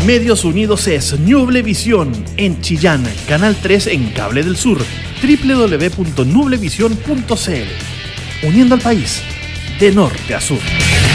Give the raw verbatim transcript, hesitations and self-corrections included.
Medios Unidos es Nublevisión en Chillán, Canal tres en Cable del Sur, doble u doble u doble u punto nublevisión punto c l. Uniendo al país de norte a sur.